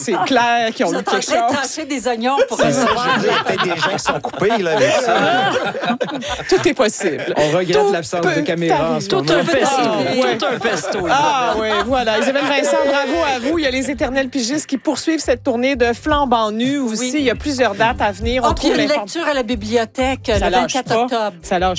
c'est clair qu'ils ont eu quelque Vous êtes en train de chose. tâcher des oignons pour Je recevoir. veux dire, il y a peut-être des gens qui sont coupés là, avec ça. Tout est possible. On regrette Tout l'absence peut de caméra en ce arriver. moment. un pesto. Ouais. Tout un pesto. Ah oui, voilà. Isabelle Vincent, bravo à vous. Il y a les éternels pigistes qui poursuivent cette tournée de flambant nu aussi. Oui. Il y a plusieurs dates à venir. Oh, On puis il y trouve a une l'information. lecture à la bibliothèque Ça le lâche 24 pas. octobre. Ça lâche